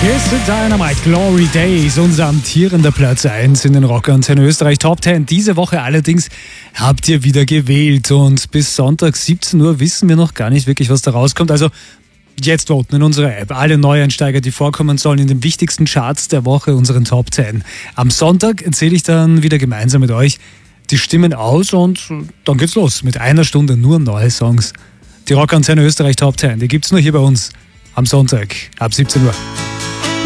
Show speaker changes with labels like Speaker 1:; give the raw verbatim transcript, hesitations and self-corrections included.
Speaker 1: Kiss the Dynamite, Glory Days, unser amtierender Platz eins in den Rockantenne Österreich Top zehn. Diese Woche allerdings habt ihr wieder gewählt und bis Sonntag siebzehn Uhr wissen wir noch gar nicht wirklich, was da rauskommt. Also jetzt voten in unserer App. Alle Neueinsteiger, die vorkommen sollen in den wichtigsten Charts der Woche, unseren Top zehn. Am Sonntag erzähle ich dann wieder gemeinsam mit euch die Stimmen aus und dann geht's los mit einer Stunde nur neue Songs. Die Rockantenne Österreich Top zehn, die gibt's nur hier bei uns am Sonntag ab siebzehn Uhr.